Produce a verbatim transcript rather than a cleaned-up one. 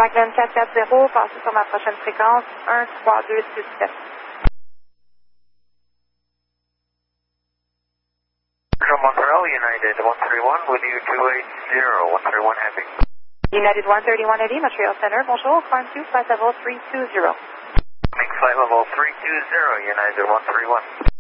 Raglan quatre quatre zéro, passez sur ma prochaine fréquence, un trois deux six sept. Montreal, United one thirty-one with you two eighty, one thirty-one heavy. United one thirty-one eighty, Montreal Center, bonjour, climb to flight level three two zero. Make flight level three two zero, United one thirty-one.